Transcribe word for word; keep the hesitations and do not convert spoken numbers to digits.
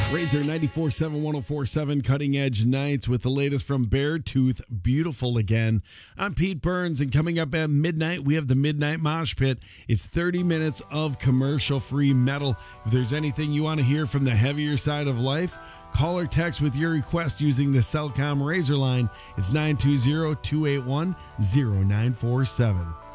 Razor ninety-four point seven, one oh four point seven Cutting Edge Nights with the latest from Beartooth, Beautiful Again. I'm Pete Burns, and coming up at midnight, we have the Midnight Mosh Pit. It's thirty minutes of commercial-free metal. If there's anything you want to hear from the heavier side of life, call or text with your request using the Cellcom Razor line. It's nine two zero, two eight one, zero nine four seven.